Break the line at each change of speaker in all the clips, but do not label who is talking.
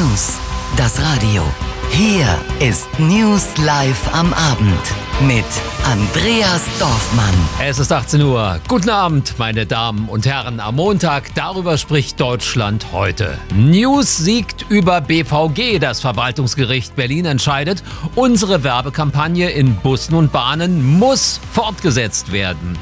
News, das Radio. Hier ist News Live am Abend mit Andreas Dorfmann.
Es ist 18 Uhr. Guten Abend, meine Damen und Herren. Am Montag, darüber spricht Deutschland heute. News siegt über BVG. Das Verwaltungsgericht Berlin entscheidet, unsere Werbekampagne in Bussen und Bahnen muss fortgesetzt werden.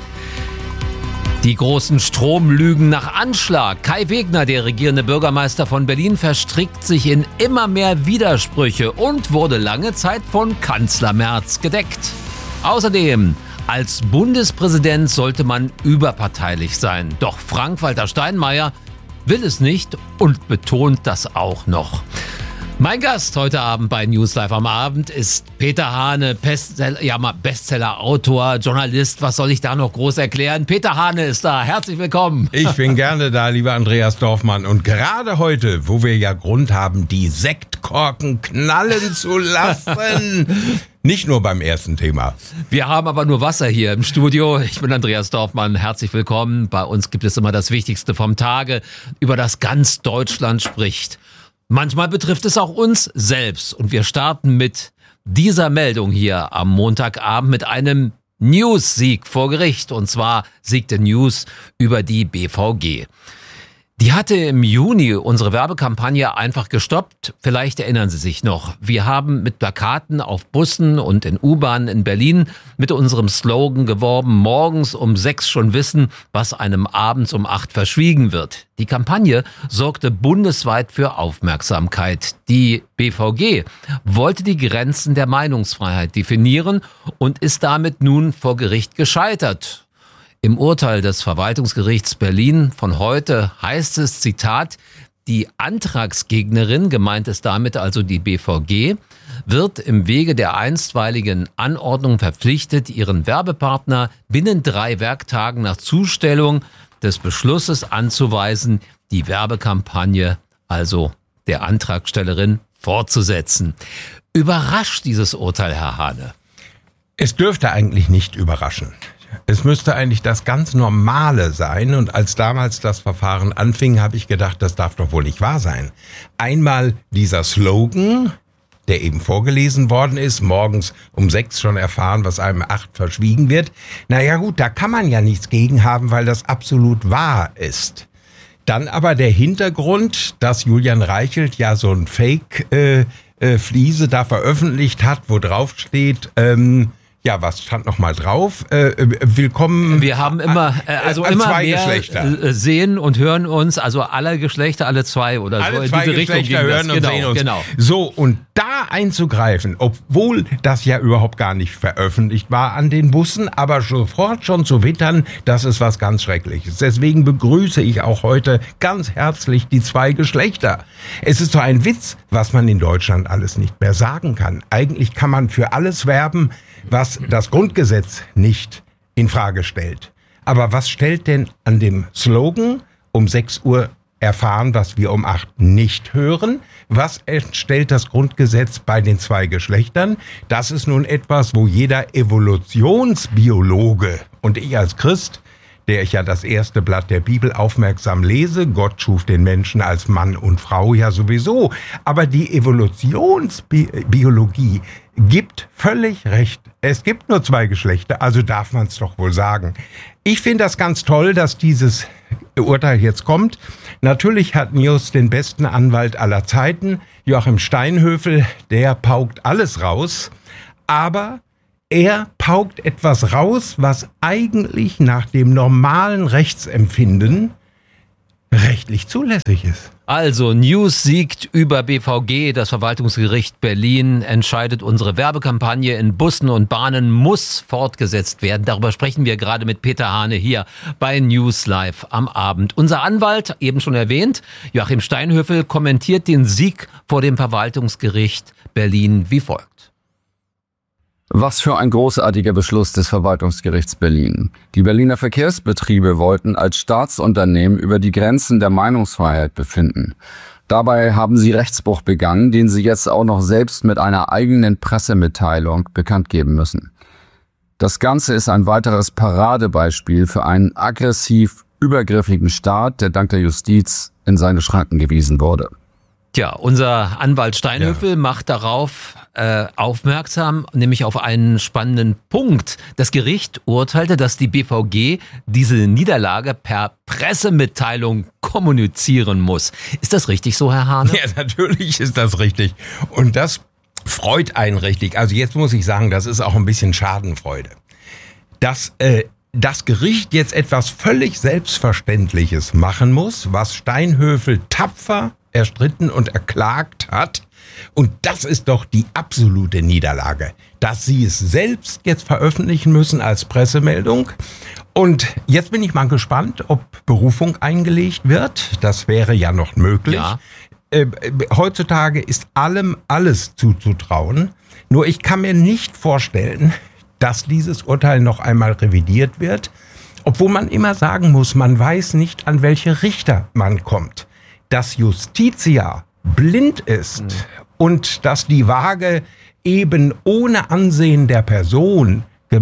Die großen Stromlügen nach Anschlag. Kai Wegner, der regierende Bürgermeister von Berlin, verstrickt sich in immer mehr Widersprüche und wurde lange Zeit von Kanzler Merz gedeckt. Außerdem, als Bundespräsident sollte man überparteilich sein. Doch Frank-Walter Steinmeier will es nicht und betont das auch noch. Mein Gast heute Abend bei News Live am Abend ist Peter Hane, Bestseller-Autor, Journalist. Was soll ich da noch groß erklären? Peter Hane ist da. Herzlich willkommen.
Ich bin gerne da, lieber Andreas Dorfmann. Und gerade heute, wo wir ja Grund haben, die Sektkorken knallen zu lassen. Nicht nur beim ersten Thema.
Wir haben aber nur Wasser hier im Studio. Ich bin Andreas Dorfmann. Herzlich willkommen. Bei uns gibt es immer das Wichtigste vom Tage, über das ganz Deutschland spricht. Manchmal betrifft es auch uns selbst und wir starten mit dieser Meldung hier am Montagabend mit einem News-Sieg vor Gericht, und zwar siegte News über die BVG. Die hatte im Juni unsere Werbekampagne einfach gestoppt. Vielleicht erinnern Sie sich noch. Wir haben mit Plakaten auf Bussen und in U-Bahnen in Berlin mit unserem Slogan geworben: morgens um 6 schon wissen, was einem abends um 8 verschwiegen wird. Die Kampagne sorgte bundesweit für Aufmerksamkeit. Die BVG wollte die Grenzen der Meinungsfreiheit definieren und ist damit nun vor Gericht gescheitert. Im Urteil des Verwaltungsgerichts Berlin von heute heißt es, Zitat, die Antragsgegnerin, gemeint ist damit also die BVG, wird im Wege der einstweiligen Anordnung verpflichtet, ihren Werbepartner binnen 3 Werktagen nach Zustellung des Beschlusses anzuweisen, die Werbekampagne, also der Antragstellerin, fortzusetzen. Überrascht dieses Urteil, Herr Hane?
Es dürfte eigentlich nicht überraschen. Es müsste eigentlich das ganz Normale sein. Und als damals das Verfahren anfing, habe ich gedacht, das darf doch wohl nicht wahr sein. Einmal dieser Slogan, der eben vorgelesen worden ist, morgens um 6 schon erfahren, was einem 8 verschwiegen wird. Naja gut, da kann man ja nichts gegen haben, weil das absolut wahr ist. Dann aber der Hintergrund, dass Julian Reichelt ja so ein Fake-Fliese da veröffentlicht hat, wo drauf steht, ja, was stand noch mal drauf? Willkommen.
Wir haben immer, immer mehr
Geschlechter.
Sehen und hören uns, also alle Geschlechter, alle zwei oder
alle
so. In
zwei
diese Richtung
Geschlechter
ging
hören
das.
und sehen uns.
Genau.
So, und da einzugreifen, obwohl das ja überhaupt gar nicht veröffentlicht war an den Bussen, aber sofort schon zu wittern, das ist was ganz Schreckliches. Deswegen begrüße ich auch heute ganz herzlich die 2 Geschlechter. Es ist doch ein Witz, was man in Deutschland alles nicht mehr sagen kann. Eigentlich kann man für alles werben, was das Grundgesetz nicht in Frage stellt. Aber was stellt denn an dem Slogan um 6 Uhr erfahren, was wir um 8 nicht hören? Was stellt das Grundgesetz bei den 2 Geschlechtern? Das ist nun etwas, wo jeder Evolutionsbiologe und ich als Christ, der ich ja das erste Blatt der Bibel aufmerksam lese, Gott schuf den Menschen als Mann und Frau ja sowieso, aber die Evolutionsbiologie gibt völlig recht. Es gibt nur 2 Geschlechter, also darf man es doch wohl sagen. Ich finde das ganz toll, dass dieses Urteil jetzt kommt. Natürlich hat News den besten Anwalt aller Zeiten, Joachim Steinhöfel, der paukt alles raus, aber er paukt etwas raus, was eigentlich nach dem normalen Rechtsempfinden rechtlich zulässig ist.
Also, News siegt über BVG. Das Verwaltungsgericht Berlin entscheidet, unsere Werbekampagne in Bussen und Bahnen muss fortgesetzt werden. Darüber sprechen wir gerade mit Peter Hane hier bei News Live am Abend. Unser Anwalt, eben schon erwähnt, Joachim Steinhöfel, kommentiert den Sieg vor dem Verwaltungsgericht Berlin wie folgt.
Was für ein großartiger Beschluss des Verwaltungsgerichts Berlin. Die Berliner Verkehrsbetriebe wollten als Staatsunternehmen über die Grenzen der Meinungsfreiheit befinden. Dabei haben sie Rechtsbruch begangen, den sie jetzt auch noch selbst mit einer eigenen Pressemitteilung bekannt geben müssen. Das Ganze ist ein weiteres Paradebeispiel für einen aggressiv übergriffigen Staat, der dank der Justiz in seine Schranken gewiesen wurde.
Tja, unser Anwalt Steinhöfel macht darauf aufmerksam, nämlich auf einen spannenden Punkt. Das Gericht urteilte, dass die BVG diese Niederlage per Pressemitteilung kommunizieren muss. Ist das richtig so, Herr Hane?
Ja, natürlich ist das richtig. Und das freut einen richtig. Also jetzt muss ich sagen, das ist auch ein bisschen Schadenfreude. Dass das Gericht jetzt etwas völlig Selbstverständliches machen muss, was Steinhöfel tapfer erstritten und erklagt hat. Und das ist doch die absolute Niederlage, dass sie es selbst jetzt veröffentlichen müssen als Pressemeldung. Und jetzt bin ich mal gespannt, ob Berufung eingelegt wird. Das wäre ja noch möglich.
Ja.
Heutzutage ist allem alles zuzutrauen. Nur ich kann mir nicht vorstellen, dass dieses Urteil noch einmal revidiert wird. Obwohl man immer sagen muss, man weiß nicht, an welche Richter man kommt. Dass Justitia blind ist und dass die Waage eben ohne Ansehen der Person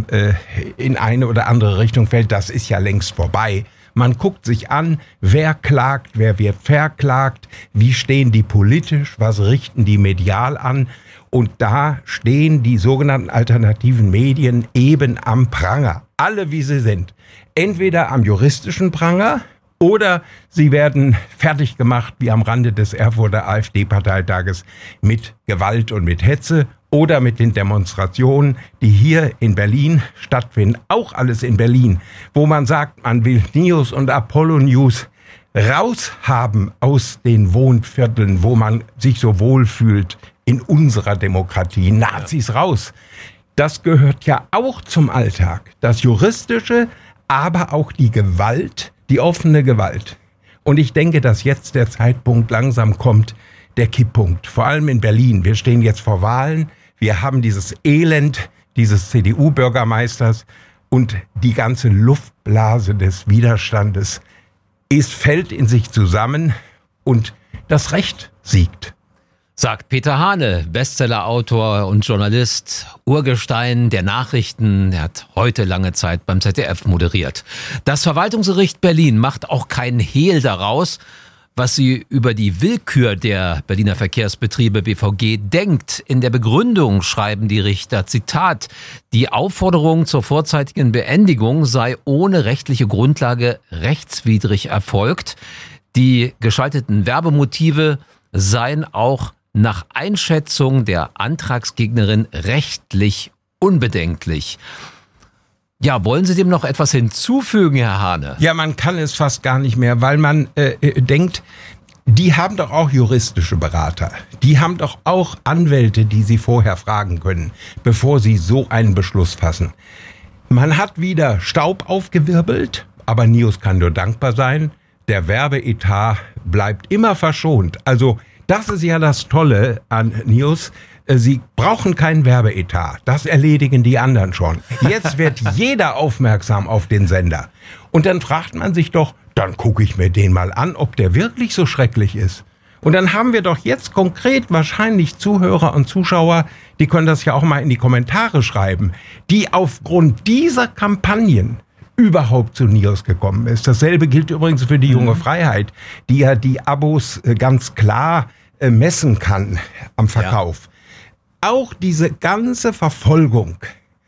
in eine oder andere Richtung fällt, das ist ja längst vorbei. Man guckt sich an, wer klagt, wer wird verklagt, wie stehen die politisch, was richten die medial an. Und da stehen die sogenannten alternativen Medien eben am Pranger. Alle wie sie sind. Entweder am juristischen Pranger oder sie werden fertig gemacht wie am Rande des Erfurter AfD-Parteitages mit Gewalt und mit Hetze oder mit den Demonstrationen, die hier in Berlin stattfinden. Auch alles in Berlin, wo man sagt, man will News und Apollo News raushaben aus den Wohnvierteln, wo man sich so wohl fühlt in unserer Demokratie. Nazis raus. Das gehört ja auch zum Alltag. Das Juristische, aber auch die Gewalt, die offene Gewalt. Und ich denke, dass jetzt der Zeitpunkt langsam kommt, der Kipppunkt. Vor allem in Berlin. Wir stehen jetzt vor Wahlen. Wir haben dieses Elend dieses CDU-Bürgermeisters und die ganze Luftblase des Widerstandes fällt in sich zusammen und das Recht siegt.
Sagt Peter Hane, Bestsellerautor und Journalist, Urgestein der Nachrichten. Er hat heute lange Zeit beim ZDF moderiert. Das Verwaltungsgericht Berlin macht auch keinen Hehl daraus, was sie über die Willkür der Berliner Verkehrsbetriebe BVG denkt. In der Begründung schreiben die Richter, Zitat, die Aufforderung zur vorzeitigen Beendigung sei ohne rechtliche Grundlage rechtswidrig erfolgt. Die geschalteten Werbemotive seien auch nach Einschätzung der Antragsgegnerin rechtlich unbedenklich. Ja, wollen Sie dem noch etwas hinzufügen, Herr Hane?
Ja, man kann es fast gar nicht mehr, weil man denkt, die haben doch auch juristische Berater. Die haben doch auch Anwälte, die sie vorher fragen können, bevor sie so einen Beschluss fassen. Man hat wieder Staub aufgewirbelt, aber Nios kann nur dankbar sein. Der Werbeetat bleibt immer verschont. Also das ist ja das Tolle an Nios. Sie brauchen keinen Werbeetat. Das erledigen die anderen schon. Jetzt wird jeder aufmerksam auf den Sender. Und dann fragt man sich doch, dann gucke ich mir den mal an, ob der wirklich so schrecklich ist. Und dann haben wir doch jetzt konkret wahrscheinlich Zuhörer und Zuschauer, die können das ja auch mal in die Kommentare schreiben, die aufgrund dieser Kampagnen überhaupt zu Nios gekommen ist. Dasselbe gilt übrigens für die Junge Freiheit, die ja die Abos ganz klar messen kann am Verkauf. Ja. Auch diese ganze Verfolgung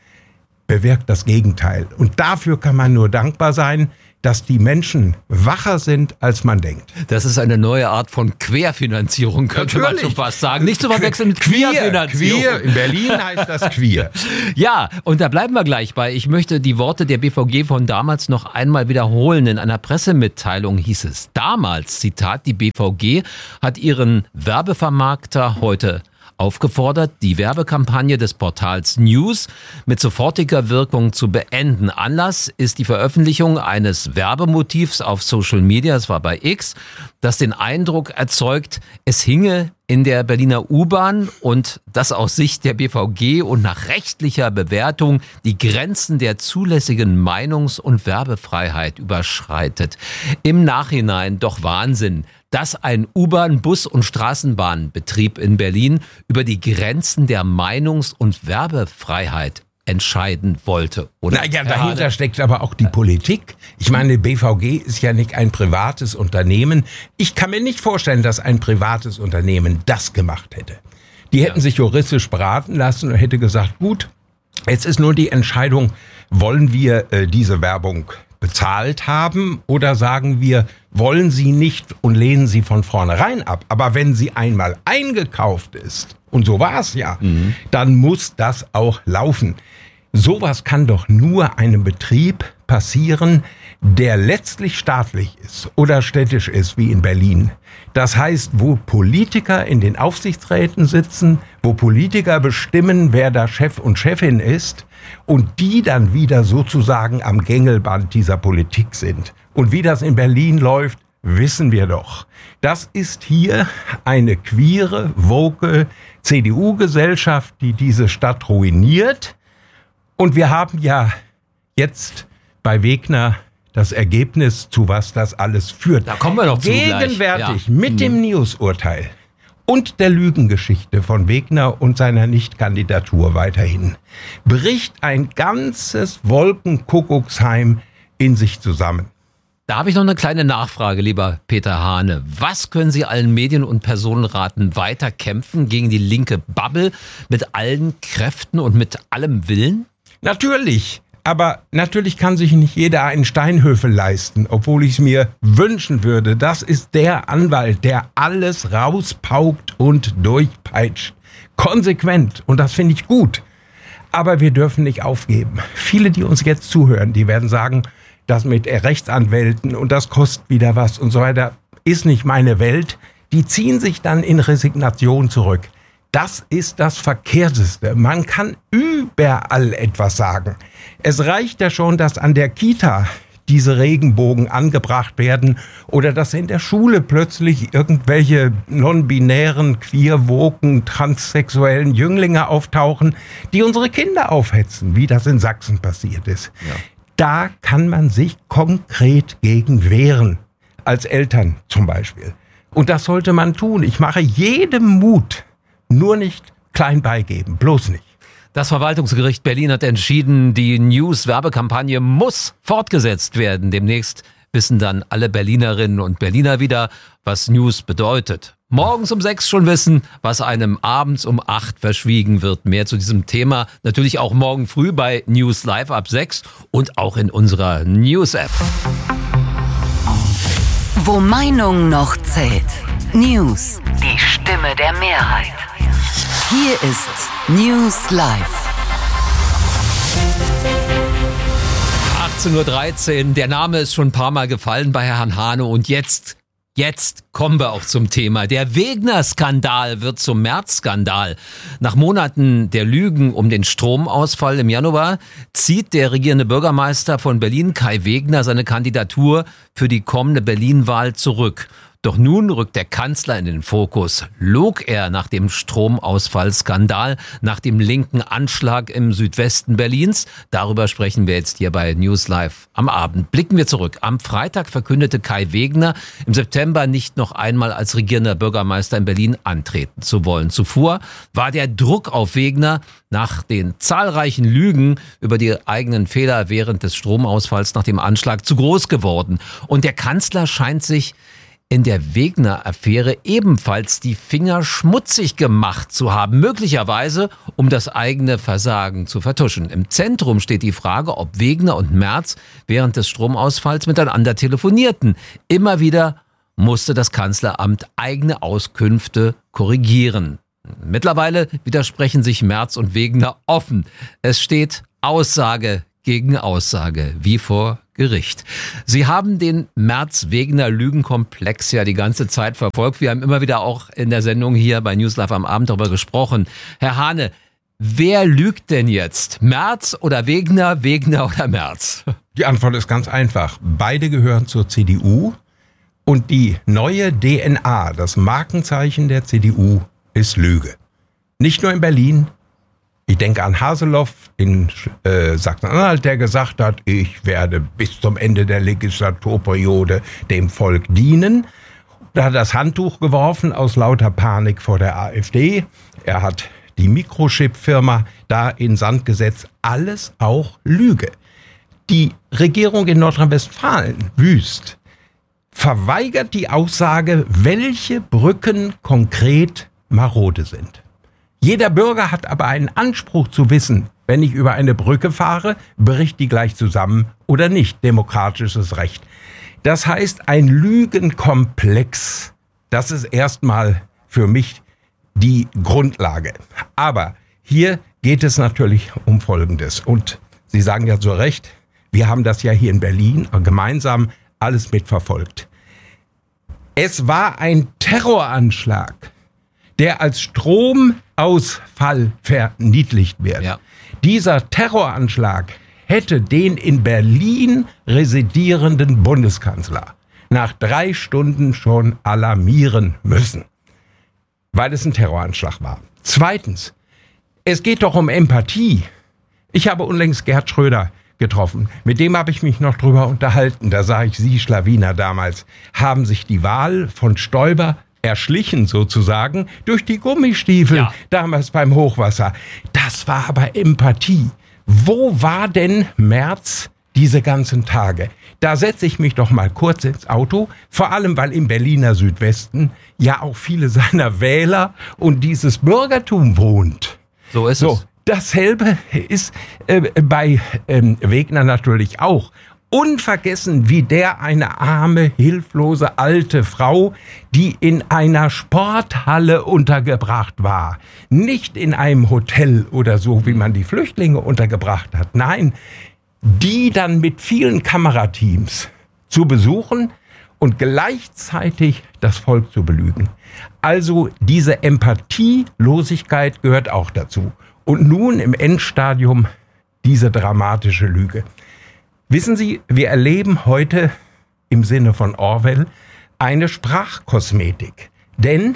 bewirkt das Gegenteil. Und dafür kann man nur dankbar sein, dass die Menschen wacher sind, als man denkt.
Das ist eine neue Art von Querfinanzierung, könnte man schon fast sagen. Nicht zu verwechseln mit Queerfinanzierung.
Queer, in Berlin heißt das Queer.
Ja, und da bleiben wir gleich bei. Ich möchte die Worte der BVG von damals noch einmal wiederholen. In einer Pressemitteilung hieß es damals, Zitat, die BVG hat ihren Werbevermarkter heute aufgefordert, die Werbekampagne des Portals News mit sofortiger Wirkung zu beenden. Anlass ist die Veröffentlichung eines Werbemotivs auf Social Media, es war bei X, das den Eindruck erzeugt, es hinge in der Berliner U-Bahn und das aus Sicht der BVG und nach rechtlicher Bewertung die Grenzen der zulässigen Meinungs- und Werbefreiheit überschreitet. Im Nachhinein doch Wahnsinn, dass ein U-Bahn-, Bus- und Straßenbahnbetrieb in Berlin über die Grenzen der Meinungs- und Werbefreiheit entscheiden wollte, oder?
Naja, dahinter steckt aber auch die Politik. Ich meine, BVG ist ja nicht ein privates Unternehmen. Ich kann mir nicht vorstellen, dass ein privates Unternehmen das gemacht hätte. Die hätten sich juristisch beraten lassen und hätte gesagt, gut, jetzt ist nur die Entscheidung, wollen wir diese Werbung bezahlt haben oder sagen wir, wollen sie nicht und lehnen sie von vornherein ab. Aber wenn sie einmal eingekauft ist, und so war es ja, dann muss das auch laufen. Sowas kann doch nur einem Betrieb passieren, der letztlich staatlich ist oder städtisch ist, wie in Berlin. Das heißt, wo Politiker in den Aufsichtsräten sitzen, wo Politiker bestimmen, wer da Chef und Chefin ist und die dann wieder sozusagen am Gängelband dieser Politik sind. Und wie das in Berlin läuft, wissen wir doch. Das ist hier eine queere, woke CDU-Gesellschaft, die diese Stadt ruiniert. Und wir haben ja jetzt bei Wegner das Ergebnis, zu was das alles führt.
Da kommen wir noch zu gleich.
Gegenwärtig mit dem News-Urteil und der Lügengeschichte von Wegner und seiner Nichtkandidatur weiterhin bricht ein ganzes Wolkenkuckucksheim in sich zusammen.
Da habe ich noch eine kleine Nachfrage, lieber Peter Hane. Was können Sie allen Medien und Personen raten, weiter kämpfen gegen die linke Bubble mit allen Kräften und mit allem Willen?
Natürlich. Aber natürlich kann sich nicht jeder einen Steinhöfel leisten, obwohl ich es mir wünschen würde. Das ist der Anwalt, der alles rauspaukt und durchpeitscht. Konsequent. Und das finde ich gut. Aber wir dürfen nicht aufgeben. Viele, die uns jetzt zuhören, die werden sagen, das mit Rechtsanwälten und das kostet wieder was und so weiter, ist nicht meine Welt. Die ziehen sich dann in Resignation zurück. Das ist das Verkehrteste. Man kann überall etwas sagen. Es reicht ja schon, dass an der Kita diese Regenbogen angebracht werden oder dass in der Schule plötzlich irgendwelche non-binären, queer-woken, transsexuellen Jünglinge auftauchen, die unsere Kinder aufhetzen, wie das in Sachsen passiert ist. Ja. Da kann man sich konkret gegen wehren, als Eltern zum Beispiel. Und das sollte man tun. Ich mache jedem Mut, nur nicht klein beigeben, bloß nicht.
Das Verwaltungsgericht Berlin hat entschieden, die News-Werbekampagne muss fortgesetzt werden. Demnächst wissen dann alle Berlinerinnen und Berliner wieder, was News bedeutet. Morgens um 6 schon wissen, was einem abends um 8 verschwiegen wird. Mehr zu diesem Thema natürlich auch morgen früh bei News Live ab 6 und auch in unserer News-App.
Wo Meinung noch zählt. News. Die Stimme der Mehrheit. Hier ist News Live.
18.13 Uhr. Der Name ist schon ein paar Mal gefallen bei Herrn Hane und jetzt kommen wir auch zum Thema. Der Wegner-Skandal wird zum März-Skandal. Nach Monaten der Lügen um den Stromausfall im Januar zieht der regierende Bürgermeister von Berlin, Kai Wegner, seine Kandidatur für die kommende Berlin-Wahl zurück. Doch nun rückt der Kanzler in den Fokus. Log er nach dem Stromausfallskandal, nach dem linken Anschlag im Südwesten Berlins? Darüber sprechen wir jetzt hier bei News Live am Abend. Blicken wir zurück. Am Freitag verkündete Kai Wegner, im September nicht noch einmal als regierender Bürgermeister in Berlin antreten zu wollen. Zuvor war der Druck auf Wegner nach den zahlreichen Lügen über die eigenen Fehler während des Stromausfalls nach dem Anschlag zu groß geworden. Und der Kanzler scheint sich in der Wegner-Affäre ebenfalls die Finger schmutzig gemacht zu haben, möglicherweise um das eigene Versagen zu vertuschen. Im Zentrum steht die Frage, ob Wegner und Merz während des Stromausfalls miteinander telefonierten. Immer wieder musste das Kanzleramt eigene Auskünfte korrigieren. Mittlerweile widersprechen sich Merz und Wegner offen. Es steht Aussage gegen Aussage, wie vor Gericht. Sie haben den Merz-Wegner-Lügenkomplex ja die ganze Zeit verfolgt. Wir haben immer wieder auch in der Sendung hier bei News Live am Abend darüber gesprochen. Herr Hane, wer lügt denn jetzt? Merz oder Wegner, Wegner oder Merz?
Die Antwort ist ganz einfach. Beide gehören zur CDU und die neue DNA, das Markenzeichen der CDU, ist Lüge. Nicht nur in Berlin. Ich denke an Haseloff in Sachsen-Anhalt, der gesagt hat, ich werde bis zum Ende der Legislaturperiode dem Volk dienen. Da hat das Handtuch geworfen aus lauter Panik vor der AfD. Er hat die Mikrochip-Firma da in Sand gesetzt. Alles auch Lüge. Die Regierung in Nordrhein-Westfalen, Wüst, verweigert die Aussage, welche Brücken konkret marode sind. Jeder Bürger hat aber einen Anspruch zu wissen, wenn ich über eine Brücke fahre, bricht die gleich zusammen oder nicht. Demokratisches Recht. Das heißt, ein Lügenkomplex, das ist erstmal für mich die Grundlage. Aber hier geht es natürlich um Folgendes. Und Sie sagen ja zu Recht, wir haben das ja hier in Berlin gemeinsam alles mitverfolgt. Es war ein Terroranschlag, der als Stromausfall verniedlicht wird. Ja. Dieser Terroranschlag hätte den in Berlin residierenden Bundeskanzler nach 3 Stunden schon alarmieren müssen, weil es ein Terroranschlag war. Zweitens, es geht doch um Empathie. Ich habe unlängst Gerhard Schröder getroffen. Mit dem habe ich mich noch drüber unterhalten. Da sah ich Sie, Schlawiner damals, haben sich die Wahl von Stoiber erschlichen sozusagen durch die Gummistiefel damals beim Hochwasser. Das war aber Empathie. Wo war denn Merz diese ganzen Tage? Da setze ich mich doch mal kurz ins Auto, vor allem weil im Berliner Südwesten ja auch viele seiner Wähler und dieses Bürgertum wohnt.
So ist es.
Dasselbe ist bei Wegner natürlich auch. Unvergessen, wie der eine arme, hilflose alte Frau, die in einer Sporthalle untergebracht war. Nicht in einem Hotel oder so, wie man die Flüchtlinge untergebracht hat. Nein, die dann mit vielen Kamerateams zu besuchen und gleichzeitig das Volk zu belügen. Also diese Empathielosigkeit gehört auch dazu. Und nun im Endstadium diese dramatische Lüge. Wissen Sie, wir erleben heute im Sinne von Orwell eine Sprachkosmetik. Denn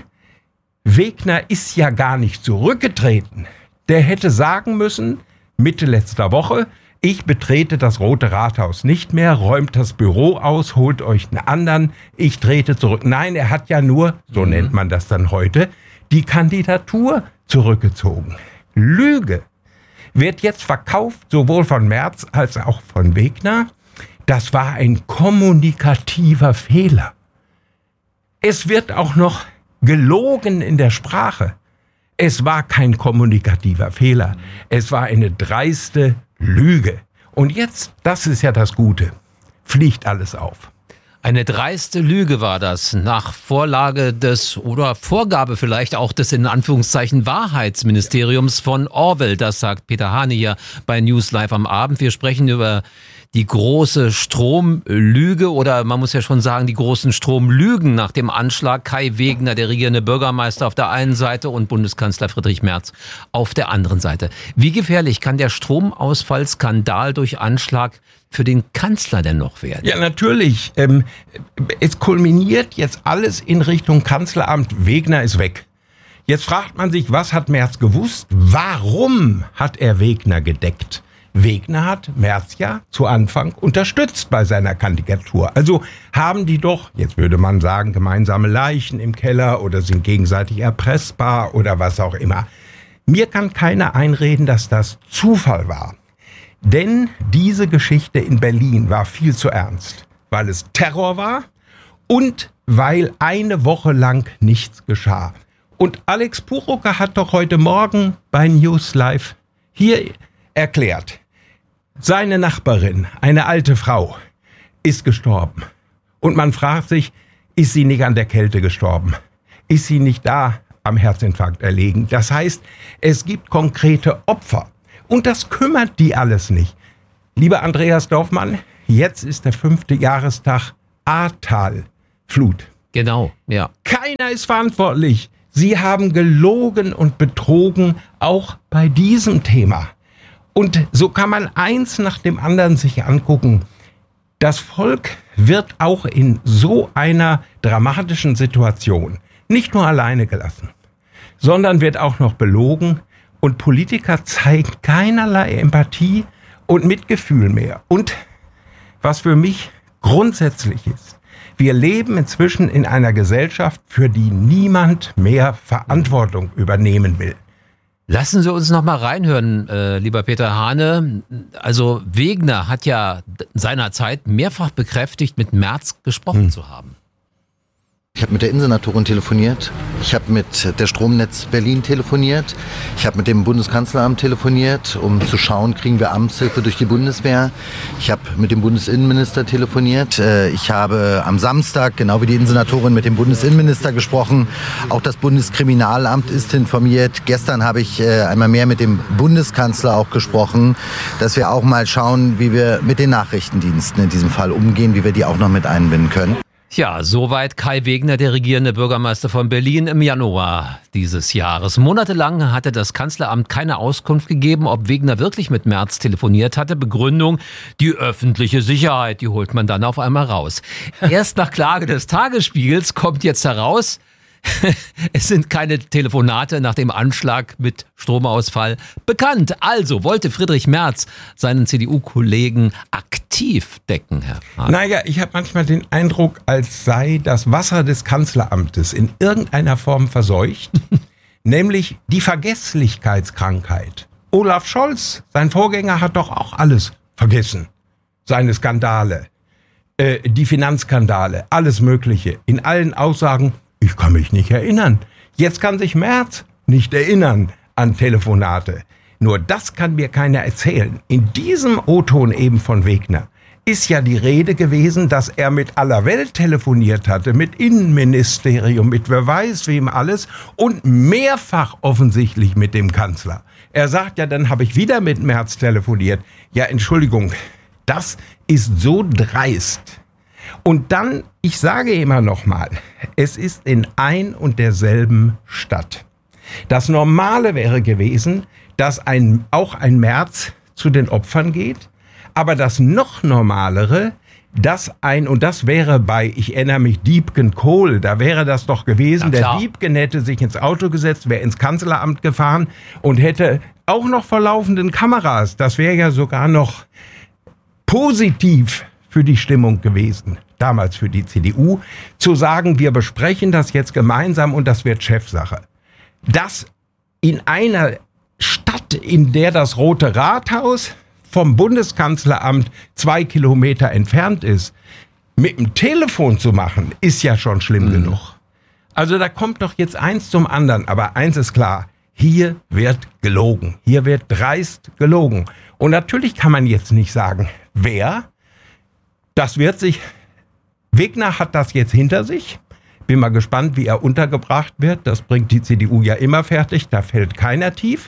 Wegner ist ja gar nicht zurückgetreten. Der hätte sagen müssen, Mitte letzter Woche, ich betrete das Rote Rathaus nicht mehr, räumt das Büro aus, holt euch einen anderen, ich trete zurück. Nein, er hat ja nur, so nennt man das dann heute, die Kandidatur zurückgezogen. Lüge wird jetzt verkauft, sowohl von Merz als auch von Wegner. Das war ein kommunikativer Fehler. Es wird auch noch gelogen in der Sprache. Es war kein kommunikativer Fehler. Es war eine dreiste Lüge. Und jetzt, das ist ja das Gute, fliegt alles auf.
Eine dreiste Lüge war das, nach Vorlage des oder Vorgabe vielleicht auch des in Anführungszeichen Wahrheitsministeriums von Orwell. Das sagt Peter Hane hier bei News Live am Abend. Wir sprechen über die große Stromlüge oder man muss ja schon sagen, die großen Stromlügen nach dem Anschlag. Kai Wegner, der regierende Bürgermeister auf der einen Seite und Bundeskanzler Friedrich Merz auf der anderen Seite. Wie gefährlich kann der Stromausfallskandal durch Anschlag für den Kanzler denn noch werden?
Ja, natürlich. Es kulminiert jetzt alles in Richtung Kanzleramt. Wegner ist weg. Jetzt fragt man sich, was hat Merz gewusst? Warum hat er Wegner gedeckt? Wegner hat Merz ja zu Anfang unterstützt bei seiner Kandidatur. Also haben die doch, jetzt würde man sagen, gemeinsame Leichen im Keller oder sind gegenseitig erpressbar oder was auch immer. Mir kann keiner einreden, dass das Zufall war. Denn diese Geschichte in Berlin war viel zu ernst, weil es Terror war und weil eine Woche lang nichts geschah. Und Alex Puchocker hat doch heute Morgen bei News Live hier erklärt, seine Nachbarin, eine alte Frau, ist gestorben. Und man fragt sich, ist sie nicht an der Kälte gestorben? Ist sie nicht da am Herzinfarkt erlegen? Das heißt, es gibt konkrete Opfer. Und das kümmert die alles nicht. Lieber Andreas Dorfmann, jetzt ist der 5. Jahrestag Ahrtal-Flut.
Genau, ja.
Keiner ist verantwortlich. Sie haben gelogen und betrogen, auch bei diesem Thema. Und so kann man eins nach dem anderen sich angucken. Das Volk wird auch in so einer dramatischen Situation nicht nur alleine gelassen, sondern wird auch noch belogen. Und Politiker zeigen keinerlei Empathie und Mitgefühl mehr. Und was für mich grundsätzlich ist, wir leben inzwischen in einer Gesellschaft, für die niemand mehr Verantwortung übernehmen will.
Lassen Sie uns noch mal reinhören, lieber Peter Hane. Also Wegner hat ja seinerzeit mehrfach bekräftigt, mit Merz gesprochen zu haben.
Ich habe mit der Innensenatorin telefoniert, ich habe mit der Stromnetz Berlin telefoniert, ich habe mit dem Bundeskanzleramt telefoniert, um zu schauen, kriegen wir Amtshilfe durch die Bundeswehr. Ich habe mit dem Bundesinnenminister telefoniert, ich habe am Samstag, genau wie die Innensenatorin, mit dem Bundesinnenminister gesprochen. Auch das Bundeskriminalamt ist informiert. Gestern habe ich einmal mehr mit dem Bundeskanzler auch gesprochen, dass wir auch mal schauen, wie wir mit den Nachrichtendiensten in diesem Fall umgehen, wie wir die auch noch mit einbinden können.
Ja, soweit Kai Wegner, der regierende Bürgermeister von Berlin im Januar dieses Jahres. Monatelang hatte das Kanzleramt keine Auskunft gegeben, ob Wegner wirklich mit Merz telefoniert hatte. Begründung, die öffentliche Sicherheit, die holt man dann auf einmal raus. Erst nach Klage des Tagesspiegels kommt jetzt heraus, es sind keine Telefonate nach dem Anschlag mit Stromausfall bekannt. Also wollte Friedrich Merz seinen CDU-Kollegen aktiv decken, Herr Hahn.
Naja, ich habe manchmal den Eindruck, als sei das Wasser des Kanzleramtes in irgendeiner Form verseucht, nämlich die Vergesslichkeitskrankheit. Olaf Scholz, sein Vorgänger, hat doch auch alles vergessen. Seine Skandale, die Finanzskandale, alles Mögliche. In allen Aussagen, ich kann mich nicht erinnern. Jetzt kann sich Merz nicht erinnern an Telefonate. Nur das kann mir keiner erzählen. In diesem O-Ton eben von Wegner ist ja die Rede gewesen, dass er mit aller Welt telefoniert hatte, mit Innenministerium, mit wer weiß wem alles und mehrfach offensichtlich mit dem Kanzler. Er sagt ja, dann habe ich wieder mit Merz telefoniert. Ja, Entschuldigung, das ist so dreist. Und dann, ich sage immer noch mal, es ist in ein und derselben Stadt. Das Normale wäre gewesen, dass auch ein Merz zu den Opfern geht, aber das noch Normalere, und das wäre bei, ich erinnere mich, Diebken-Kohl, da wäre das doch gewesen, der Diebken hätte sich ins Auto gesetzt, wäre ins Kanzleramt gefahren und hätte auch noch vor laufenden Kameras, das wäre ja sogar noch positiv für die Stimmung gewesen, damals für die CDU, zu sagen, wir besprechen das jetzt gemeinsam und das wird Chefsache. Das in einer Stadt, in der das Rote Rathaus vom Bundeskanzleramt 2 Kilometer entfernt ist, mit dem Telefon zu machen, ist ja schon schlimm genug. Also da kommt doch jetzt eins zum anderen, aber eins ist klar, hier wird gelogen, hier wird dreist gelogen. Und natürlich kann man jetzt nicht sagen, wer. Das wird sich, Wegner hat das jetzt hinter sich. Bin mal gespannt, wie er untergebracht wird. Das bringt die CDU ja immer fertig. Da fällt keiner tief.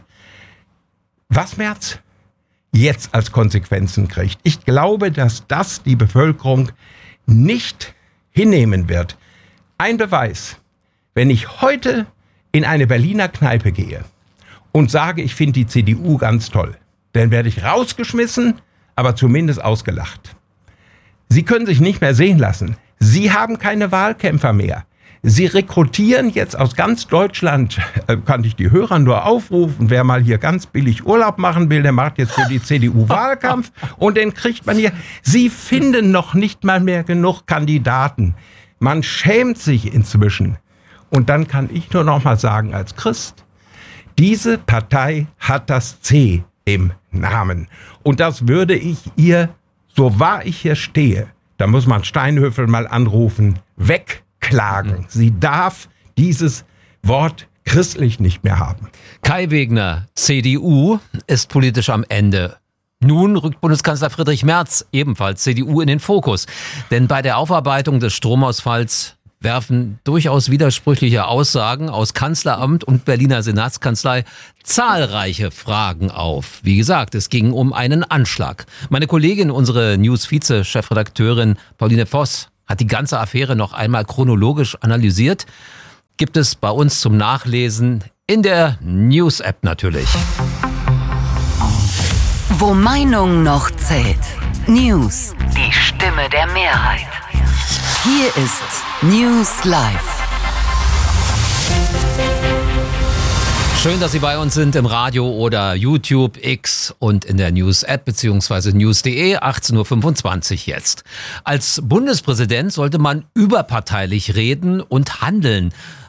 Was Merz jetzt als Konsequenzen kriegt. Ich glaube, dass das die Bevölkerung nicht hinnehmen wird. Ein Beweis. Wenn ich heute in eine Berliner Kneipe gehe und sage, ich finde die CDU ganz toll, dann werde ich rausgeschmissen, aber zumindest ausgelacht. Sie können sich nicht mehr sehen lassen. Sie haben keine Wahlkämpfer mehr. Sie rekrutieren jetzt aus ganz Deutschland, kann ich die Hörer nur aufrufen, wer mal hier ganz billig Urlaub machen will, der macht jetzt für die CDU Wahlkampf und den kriegt man hier. Sie finden noch nicht mal mehr genug Kandidaten. Man schämt sich inzwischen. Und dann kann ich nur noch mal sagen als Christ, diese Partei hat das C im Namen. Und das würde ich ihr, so wahr ich hier stehe, da muss man Steinhöfel mal anrufen, wegklagen. Sie darf dieses Wort christlich nicht mehr haben.
Kai Wegner, CDU, ist politisch am Ende. Nun rückt Bundeskanzler Friedrich Merz, ebenfalls CDU, in den Fokus. Denn bei der Aufarbeitung des Stromausfalls werfen durchaus widersprüchliche Aussagen aus Kanzleramt und Berliner Senatskanzlei zahlreiche Fragen auf. Wie gesagt, es ging um einen Anschlag. Meine Kollegin, unsere News-Vize-Chefredakteurin Pauline Voss, hat die ganze Affäre noch einmal chronologisch analysiert. Gibt es bei uns zum Nachlesen in der News-App natürlich.
Wo Meinung noch zählt. News. Die Stimme der Mehrheit. Hier ist News Live.
Schön, dass Sie bei uns sind im Radio oder YouTube, X und in der News-App bzw. news.de, 18.25 Uhr jetzt. Als Bundespräsident sollte man überparteilich reden und handeln.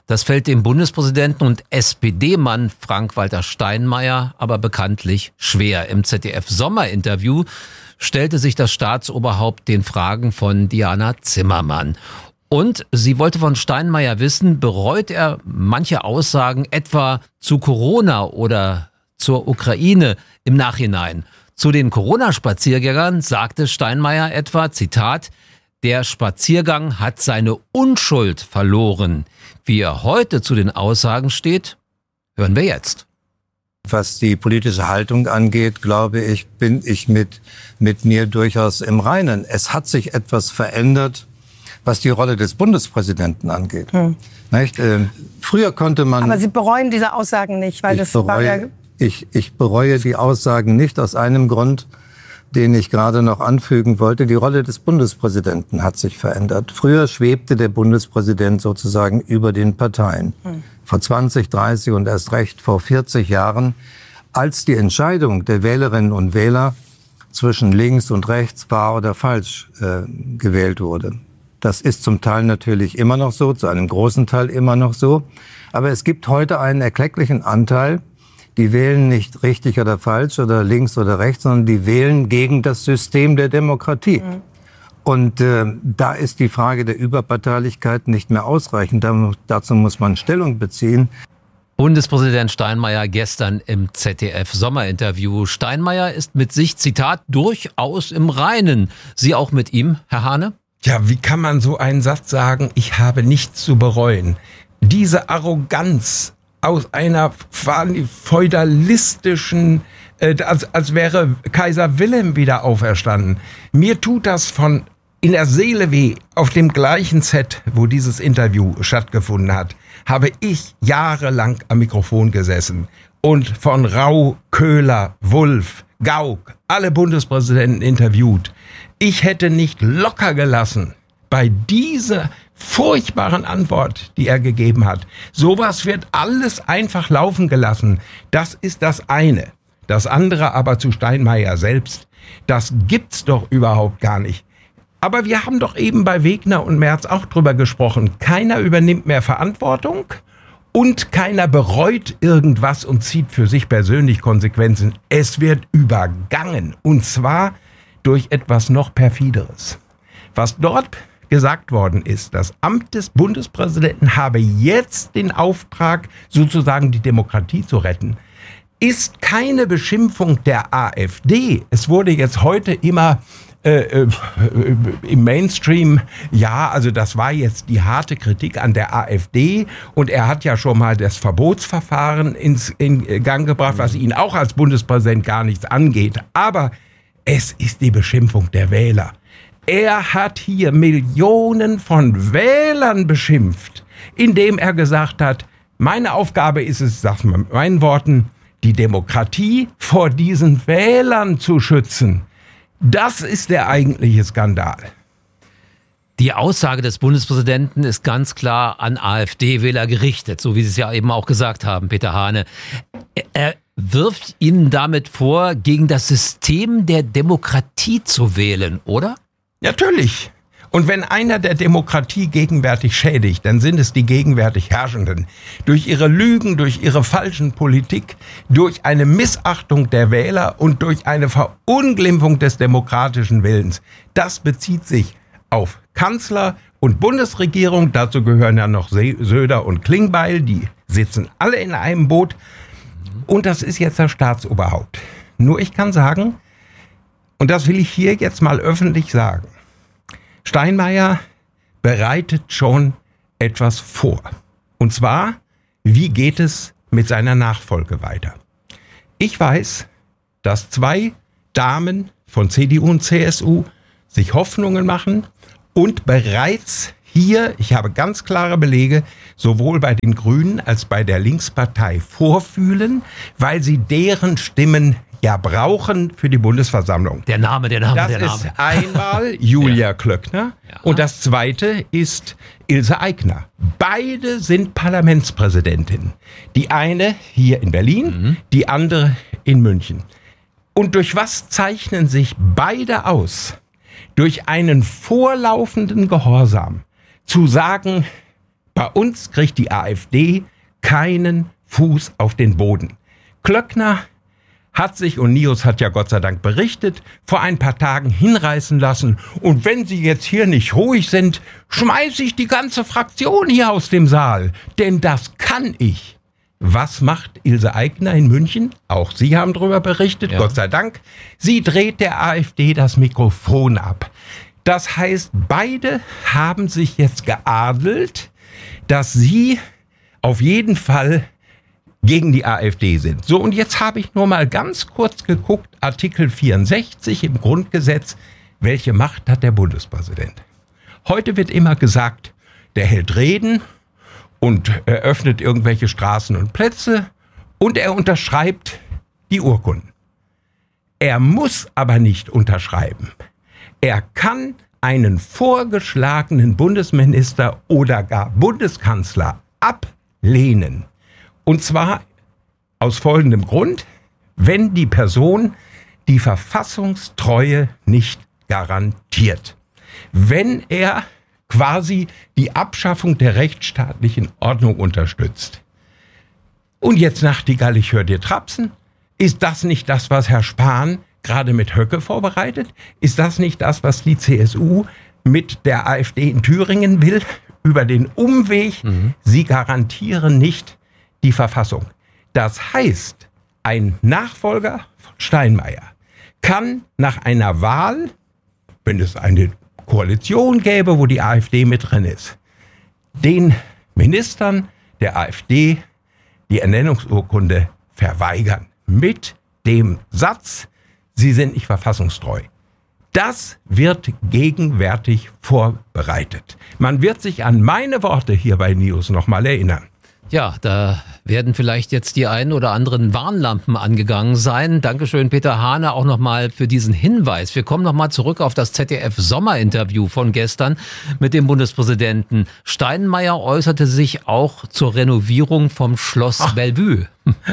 Das fällt dem Bundespräsidenten und SPD-Mann Frank-Walter Steinmeier aber bekanntlich schwer. Im ZDF-Sommerinterview stellte sich das Staatsoberhaupt den Fragen von Diana Zimmermann. Und sie wollte von Steinmeier wissen, bereut er manche Aussagen etwa zu Corona oder zur Ukraine im Nachhinein? Zu den Corona-Spaziergängern sagte Steinmeier etwa, Zitat, der Spaziergang hat seine Unschuld verloren. Wie er heute zu den Aussagen steht, hören wir jetzt.
Was die politische Haltung angeht, glaube ich, bin ich mit mir durchaus im Reinen. Es hat sich etwas verändert, was die Rolle des Bundespräsidenten angeht. Nicht? Früher konnte man...
Aber Sie bereuen diese Aussagen nicht, weil
Ich bereue die Aussagen nicht aus einem Grund, den ich gerade noch anfügen wollte. Die Rolle des Bundespräsidenten hat sich verändert. Früher schwebte der Bundespräsident sozusagen über den Parteien. Vor 20, 30 und erst recht vor 40 Jahren, als die Entscheidung der Wählerinnen und Wähler zwischen links und rechts wahr oder falsch gewählt wurde. Das ist zum Teil natürlich immer noch so, zu einem großen Teil immer noch so. Aber es gibt heute einen erklecklichen Anteil, die wählen nicht richtig oder falsch oder links oder rechts, sondern die wählen gegen das System der Demokratie. Und da ist die Frage der Überparteilichkeit nicht mehr ausreichend. Dazu muss man Stellung beziehen.
Bundespräsident Steinmeier gestern im ZDF-Sommerinterview. Steinmeier ist mit sich, Zitat, durchaus im Reinen. Sie auch mit ihm, Herr Hahne?
Ja, wie kann man so einen Satz sagen, ich habe nichts zu bereuen? Diese Arroganz aus einer feudalistischen, als wäre Kaiser Wilhelm wieder auferstanden. Mir tut das in der Seele weh. Auf dem gleichen Set, wo dieses Interview stattgefunden hat, habe ich jahrelang am Mikrofon gesessen und von Rau, Köhler, Wulff, Gauck, alle Bundespräsidenten interviewt. Ich hätte nicht locker gelassen bei dieser furchtbaren Antwort, die er gegeben hat. Sowas wird alles einfach laufen gelassen. Das ist das eine. Das andere aber zu Steinmeier selbst, das gibt's doch überhaupt gar nicht. Aber wir haben doch eben bei Wegner und Merz auch drüber gesprochen. Keiner übernimmt mehr Verantwortung und keiner bereut irgendwas und zieht für sich persönlich Konsequenzen. Es wird übergangen und zwar durch etwas noch perfideres. Was dort gesagt worden ist, das Amt des Bundespräsidenten habe jetzt den Auftrag, sozusagen die Demokratie zu retten, ist keine Beschimpfung der AfD. Es wurde jetzt heute immer im Mainstream, ja, also das war jetzt die harte Kritik an der AfD und er hat ja schon mal das Verbotsverfahren in Gang gebracht, was ihn auch als Bundespräsident gar nichts angeht. Aber es ist die Beschimpfung der Wähler. Er hat hier Millionen von Wählern beschimpft, indem er gesagt hat, meine Aufgabe ist es, sag mal mit meinen Worten, die Demokratie vor diesen Wählern zu schützen. Das ist der eigentliche Skandal.
Die Aussage des Bundespräsidenten ist ganz klar an AfD-Wähler gerichtet, so wie Sie es ja eben auch gesagt haben, Peter Hahne. Er wirft Ihnen damit vor, gegen das System der Demokratie zu wählen, oder?
Natürlich. Und wenn einer der Demokratie gegenwärtig schädigt, dann sind es die gegenwärtig Herrschenden. Durch ihre Lügen, durch ihre falschen Politik, durch eine Missachtung der Wähler und durch eine Verunglimpfung des demokratischen Willens. Das bezieht sich auf Kanzler und Bundesregierung. Dazu gehören ja noch Söder und Klingbeil. Die sitzen alle in einem Boot. Und das ist jetzt das Staatsoberhaupt. Nur ich kann sagen, und das will ich hier jetzt mal öffentlich sagen, Steinmeier bereitet schon etwas vor. Und zwar, wie geht es mit seiner Nachfolge weiter? Ich weiß, dass 2 Damen von CDU und CSU sich Hoffnungen machen und bereits hier, ich habe ganz klare Belege, sowohl bei den Grünen als bei der Linkspartei vorfühlen, weil sie deren Stimmen ja brauchen für die Bundesversammlung.
Der Name.
Das ist einmal Julia Klöckner und das zweite ist Ilse Aigner. Beide sind Parlamentspräsidentinnen. Die eine hier in Berlin, die andere in München. Und durch was zeichnen sich beide aus? Durch einen vorlaufenden Gehorsam. Zu sagen, Bei uns kriegt die AfD keinen Fuß auf den Boden. Klöckner hat sich, und Nios hat ja Gott sei Dank berichtet, vor ein paar Tagen hinreißen lassen. Und wenn Sie jetzt hier nicht ruhig sind, schmeiße ich die ganze Fraktion hier aus dem Saal. Denn das kann ich. Was macht Ilse Aigner in München? Auch Sie haben darüber berichtet, ja. Gott sei Dank. Sie dreht der AfD das Mikrofon ab. Das heißt, beide haben sich jetzt geadelt, dass sie auf jeden Fall gegen die AfD sind. So, und jetzt habe ich nur mal ganz kurz geguckt, Artikel 64 im Grundgesetz, welche Macht hat der Bundespräsident? Heute wird immer gesagt, der hält Reden und eröffnet irgendwelche Straßen und Plätze und er unterschreibt die Urkunden. Er muss aber nicht unterschreiben. Er kann einen vorgeschlagenen Bundesminister oder gar Bundeskanzler ablehnen. Und zwar aus folgendem Grund: wenn die Person die Verfassungstreue nicht garantiert. Wenn er quasi die Abschaffung der rechtsstaatlichen Ordnung unterstützt. Und jetzt, Nachtigall, ich höre dir trapsen. Ist das nicht das, was Herr Spahn gerade mit Höcke vorbereitet? Ist das nicht das, was die CSU mit der AfD in Thüringen will? Über den Umweg, sie garantieren nicht die Verfassung. Das heißt, ein Nachfolger von Steinmeier kann nach einer Wahl, wenn es eine Koalition gäbe, wo die AfD mit drin ist, den Ministern der AfD die Ernennungsurkunde verweigern. Mit dem Satz, sie sind nicht verfassungstreu. Das wird gegenwärtig vorbereitet. Man wird sich an meine Worte hier bei Nios nochmal erinnern.
Ja, da werden vielleicht jetzt die ein oder anderen Warnlampen angegangen sein. Dankeschön, Peter Hahne, auch nochmal für diesen Hinweis. Wir kommen nochmal zurück auf das ZDF-Sommerinterview von gestern mit dem Bundespräsidenten. Steinmeier äußerte sich auch zur Renovierung vom Schloss Bellevue.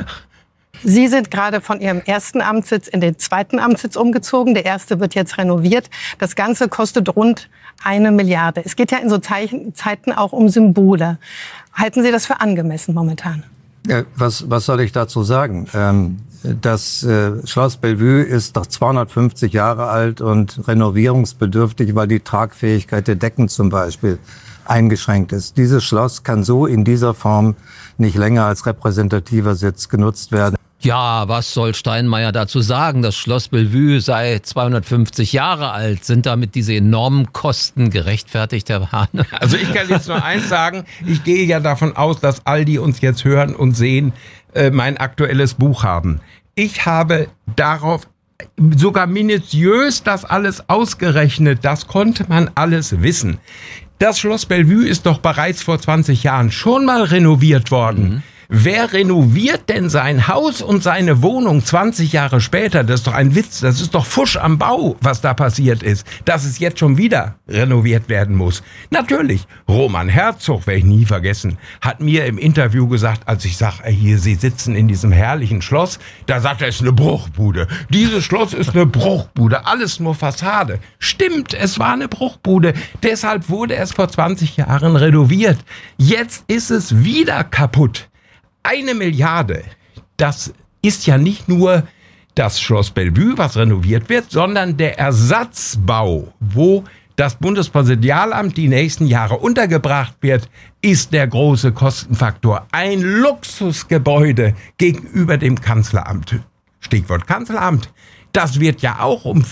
Sie sind gerade von Ihrem ersten Amtssitz in den zweiten Amtssitz umgezogen. Der erste wird jetzt renoviert. Das Ganze kostet rund 1 Milliarde. Es geht ja in so Zeiten auch um Symbole. Halten Sie das für angemessen momentan?
Ja, was soll ich dazu sagen? Das Schloss Bellevue ist doch 250 Jahre alt und renovierungsbedürftig, weil die Tragfähigkeit der Decken zum Beispiel eingeschränkt ist. Dieses Schloss kann so in dieser Form nicht länger als repräsentativer Sitz genutzt werden.
Ja, was soll Steinmeier dazu sagen? Das Schloss Bellevue sei 250 Jahre alt. Sind damit diese enormen Kosten gerechtfertigt, Herr Hahne?
Also ich kann jetzt nur eins sagen. Ich gehe ja davon aus, dass all die uns jetzt hören und sehen, mein aktuelles Buch haben. Ich habe darauf sogar minutiös das alles ausgerechnet. Das konnte man alles wissen. Das Schloss Bellevue ist doch bereits vor 20 Jahren schon mal renoviert worden. Wer renoviert denn sein Haus und seine Wohnung 20 Jahre später? Das ist doch ein Witz, das ist doch Fusch am Bau, was da passiert ist, dass es jetzt schon wieder renoviert werden muss. Natürlich, Roman Herzog, werde ich nie vergessen, hat mir im Interview gesagt, als ich sage, hier, Sie sitzen in diesem herrlichen Schloss, da sagt er, es ist eine Bruchbude. Dieses Schloss ist eine Bruchbude, alles nur Fassade. Stimmt, es war eine Bruchbude, deshalb wurde es vor 20 Jahren renoviert. Jetzt ist es wieder kaputt. 1 Milliarde, das ist ja nicht nur das Schloss Bellevue, was renoviert wird, sondern der Ersatzbau, wo das Bundespräsidialamt die nächsten Jahre untergebracht wird, ist der große Kostenfaktor. Ein Luxusgebäude gegenüber dem Kanzleramt. Stichwort Kanzleramt. Das wird ja auch um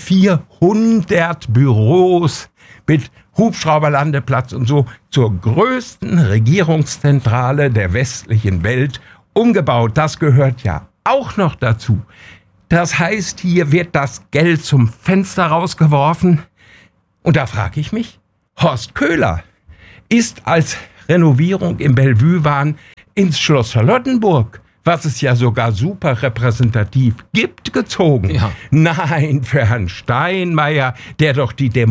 400 Büros mit Hubschrauberlandeplatz und so zur größten Regierungszentrale der westlichen Welt umgebaut. Das gehört ja auch noch dazu. Das heißt, hier wird das Geld zum Fenster rausgeworfen. Und da frage ich mich, Horst Köhler ist als Renovierung im Bellevue waren ins Schloss Charlottenburg, was es ja sogar super repräsentativ gibt, gezogen. Ja. Nein, für Herrn Steinmeier, der doch die